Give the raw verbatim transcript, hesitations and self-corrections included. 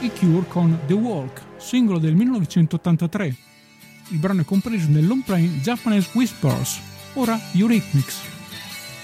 i Cure con The Walk, singolo del millenovecentottantatré. Il brano è compreso nel long play Japanese Whispers, ora Eurythmics.